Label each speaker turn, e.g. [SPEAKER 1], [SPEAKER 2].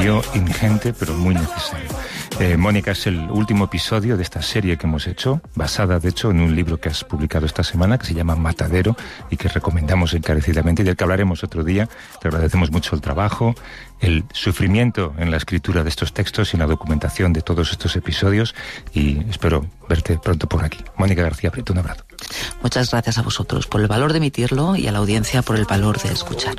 [SPEAKER 1] episodio ingente, pero muy necesario. Mónica, es el último episodio de esta serie que hemos hecho, basada, de hecho, en un libro que has publicado esta semana, que se llama Matadero, y que recomendamos encarecidamente, y del que hablaremos otro día. Te agradecemos mucho el trabajo, el sufrimiento en la escritura de estos textos y en la documentación de todos estos episodios, y espero verte pronto por aquí. Mónica García Prieto, un abrazo.
[SPEAKER 2] Muchas gracias a vosotros por el valor de emitirlo y a la audiencia por el valor de escuchar.